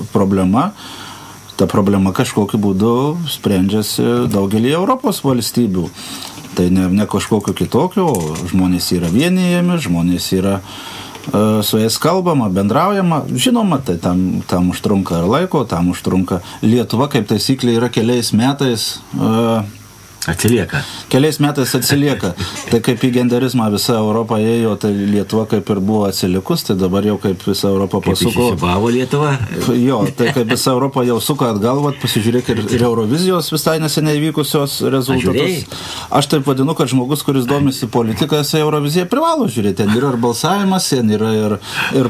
problema. Ta problema kažkokiu būdu sprendžiasi daugelį Europos valstybių. Tai ne kažkokiu kitokiu, žmonės yra vienijami, žmonės yra su jais kalbama, bendraujama. Žinoma, tai tam užtrunka ir laiko, tam užtrunka. Lietuva, kaip taisyklė, yra keliais metais atsilieka. Keliais metais atsilieka. Tai kaip į genderizmą visa Europa ėjo, tai Lietuva kaip ir buvo atsilikus, tai dabar jau kaip visa Europa pasuko. Kaip įsisibavo Lietuva? Jo, tai kaip visa Europa jau suka atgal, pasižiūrėk ir Eurovizijos visai neseniai vykusios rezultatus. Aš taip vadinu, kad žmogus, kuris domisi politiką, Euroviziją privalo žiūrėti. Ten yra ir balsavimas, ten yra ir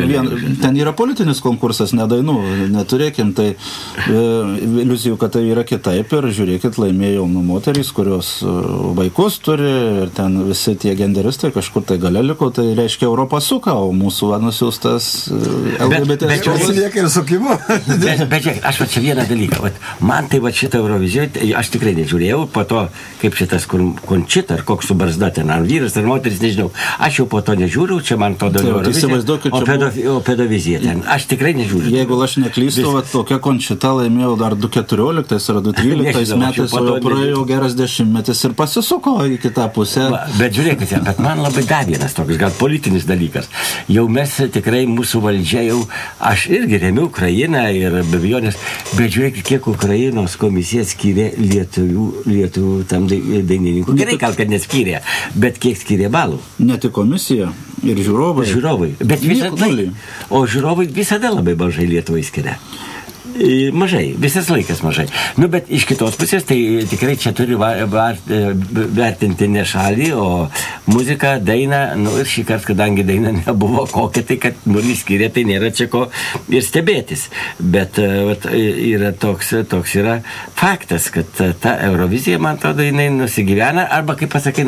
ten yra politinis konkursas, ne dainų, neturėkim tai iliuzijų, kad tai yra kitaip ir žiūrėkit, laimėjo moterys, kurios vaikus turi ir ten visi tie genderistai kažkur tai gale liko, tai reiškia Europą suka, o mūsų nusiųstas LGBT. Bet atsilieka ir sukimu. Bet žiūrėk, aš va čia vieną dalyką. Man tai va šitą Euroviziją, aš tikrai nežiūrėjau, po to, kaip šitas Končita, ar koks su barzda ten, ar vyras, ar moteris, nežinau. Aš jau po to nežiūriu, čia man to daugiau Eurovizija, o pedovizija ten. Aš tikrai nežiūriu. Jeigu aš neklystu, tokia Končita laimėjo dar 2014 ar 2013 metais, o jau praėjo geras 10 metais ir pasisuko į kitą pusę. Bet žiūrėkite, bet man labai dar vienas toks, gal politinis dalykas. Jau mes tikrai, mūsų valdžia jau, aš irgi remiu Ukrainą ir be abejonės, bet žiūrėkite, kiek Ukrainos komisija skyrė lietuvių tam dainininkų. Gerai, gal kad neskyrė, bet kiek skyrė balų. Ne tik komisija, ir žiūrovai. Žiūrovai. Bet o žiūrovai visada labai mažai Lietuvai skiria. Mažai, visas laikas mažai. Bet iš kitos pusės, tai tikrai čia turi vertinti ne šalį, o muziką, dainą, ir šį kartą, kadangi daina nebuvo kokia, tai kad nulį skyrė, tai nėra čia ko ir stebėtis. Bet yra toks yra faktas, kad ta Eurovizija, man atrodo, jinai nusigyvena, arba, kaip pasakai,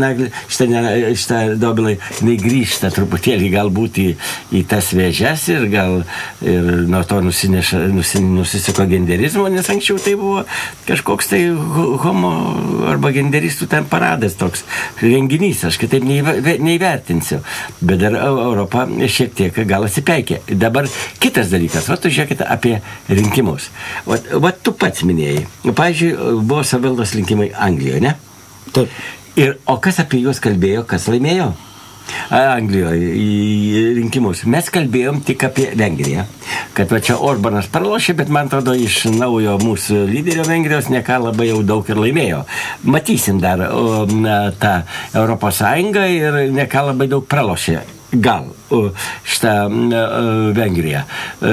šitą Dobilai, jinai grįžta truputėlį galbūt į tas vėžes ir gal ir nuo to nusisiko genderizmo, nes anksčiau tai buvo kažkoks tai homo arba genderistų ten paradas toks renginys, aš kitaip neįvertinsiu. Bet dar Europa šiek tiek gal atsipeikė. Dabar kitas dalykas, tu žiūrėkite apie rinkimus. Tu pats minėjai. Pavyzdžiui, buvo savivaldos rinkimai Anglijoje, ne? Taip. O kas apie juos kalbėjo, kas laimėjo? Anglijoje į rinkimus. Mes kalbėjom tik apie Vengriją, kad va čia Orbanas pralošė, bet man atrodo iš naujo mūsų lyderio Vengrijos ne ką labai jau daug ir laimėjo. Matysim dar tą Europos Sąjungą ir ne ką labai daug pralošė. Gal šitą Vengriją.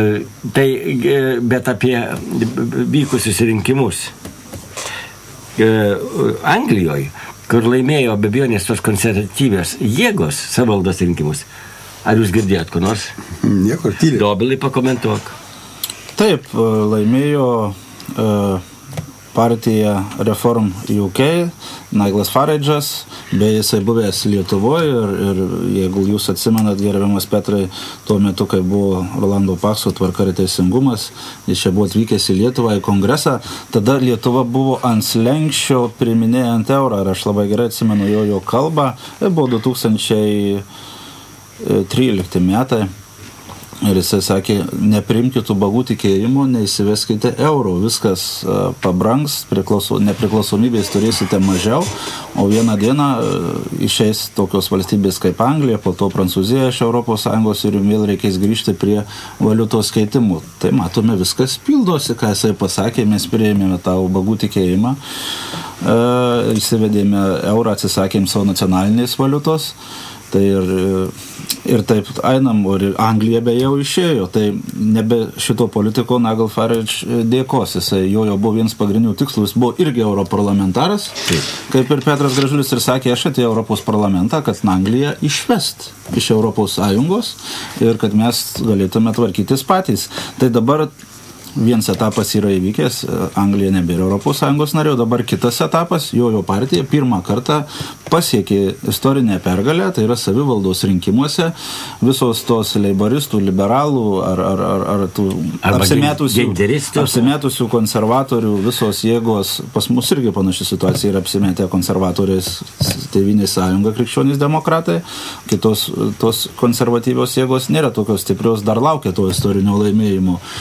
Bet apie vykusius rinkimus Anglijoje, kur laimėjo be abejonės tos konservatyvios jėgos savivaldos rinkimus. Ar jūs girdėjot ko nors? Niekur tyliai. Dobilai, pakomentuok. Taip, laimėjo partija Reform UK, Niglas Farage'as, bei jisai buvęs Lietuvoje ir jeigu jūs atsimenat, gerbiamas Petrai, tuo metu, kai buvo Rolando Pakso Tvarka ir teisingumas, jis čia buvo atvykęs į Lietuvą, į kongresą, tada Lietuva buvo ant slenksčio priiminėjant eurą ir aš labai gerai atsimenu jo kalbą, tai buvo 2013 metai. Ir jisai sakė, nepriimkite tų bagų tikėjimų, neįsiveskite eurų, viskas pabrangs, nepriklausomybės turėsite mažiau, o vieną dieną išeis tokios valstybės kaip Anglija, po to Prancūzija iš ES ir vėl reikės grįžti prie valiutos keitimų. Tai matome, viskas pildosi, ką jisai pasakė, mes priėmėme tą bagų tikėjimą, įsivedėme eurą, atsisakėm savo nacionalinės valiutos. Tai ir taip einam, ir Anglija beje jau išėjo, tai nebe šito politiko Nigel Farage dėkos, jisai jo buvo vienas pagrindinių tikslų, jis buvo irgi europarlamentaras, kaip ir Petras Gražulis ir sakė, aš atėjau Europos parlamentą, kad Angliją išvest iš Europos Sąjungos ir kad mes galėtume tvarkytis patys. Tai dabar vienas etapas yra įvykęs, Anglija nebėra Europos Sąjungos narė, dabar kitas etapas, jo partija pirmą kartą pasiekė istorinę pergalę, tai yra savivaldos rinkimuose, visos tos leiboristų, liberalų ar tų apsimetusių konservatorių, visos jėgos, pas mus irgi panaši situacija yra apsimetę konservatoriais Tėvynės sąjunga, krikščionys demokratai, kitos tos konservatyvios jėgos nėra tokios stiprios, dar laukia to istorinio laimėjimo.